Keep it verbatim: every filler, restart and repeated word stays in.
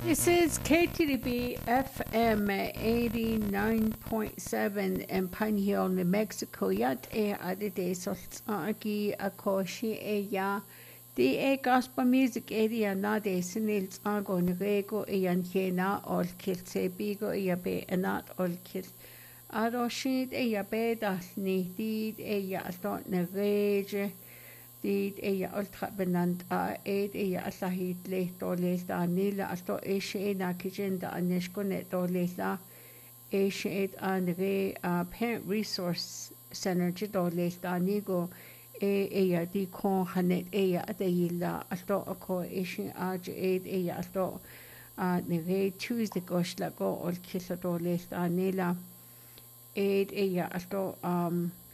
This is K T D B F M eighty-nine point seven in Pine Hill, New Mexico. Yat e adide soltsagi akoshi e ya. The e gospel music area na de sinil tsago nrego e yan hiena ol kilse bigo e ya be anat ol kil. Aroshid e ya be das ni did e ya astot nrege. Did eya ultra benant a ed eya asahid le tole sta nila asto eshe na kijenda aneshkone tole sta eshe ed andre a parent resource center jidole sta nigo e eya di kon hanet eya adayila asto ako eshe aj ed eya asto a nere Tuesday goshla go ol kisa tole sta nila ed eya asto um